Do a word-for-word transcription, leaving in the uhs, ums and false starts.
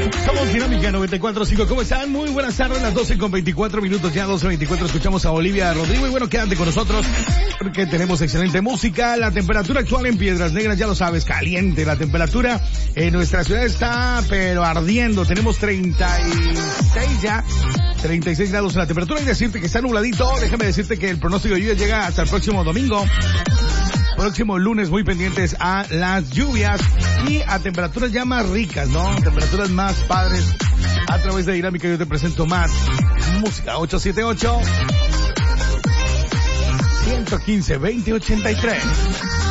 Somos Dinámica noventa y cuatro punto cinco. ¿Cómo están? Muy buenas tardes, las doce con veinticuatro minutos, ya doce veinticuatro. Escuchamos a Olivia Rodrigo y bueno, quédate con nosotros porque tenemos excelente música. La temperatura actual en Piedras Negras, ya lo sabes, caliente. La temperatura en nuestra ciudad está pero ardiendo. Tenemos treinta y seis ya, treinta y seis grados en la temperatura. Y decirte que está nubladito. Déjame decirte que el pronóstico de lluvia llega hasta el próximo domingo. Próximo lunes, muy pendientes a las lluvias y a temperaturas ya más ricas, ¿no? Temperaturas más padres. A través de Dinámica yo te presento más música. Ocho siete ocho, uno uno cinco, dos cero, dos cero ocho tres.